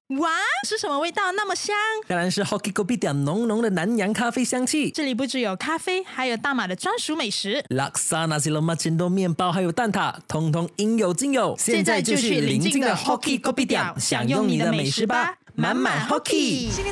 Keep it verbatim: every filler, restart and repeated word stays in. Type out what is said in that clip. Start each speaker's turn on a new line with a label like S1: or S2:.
S1: 哇，是什么味道那么香？
S2: 当然是 Hoki Kopitiam 浓浓的南洋咖啡香气。
S1: 这里不只有咖啡，还有大马的专属美食
S2: Laksa Nasi Lemak Cendol 面包还有蛋挞，通通应有尽有。现在就去邻近的 Hoki Kopitiam 享用你的美食吧，满满 Hoki。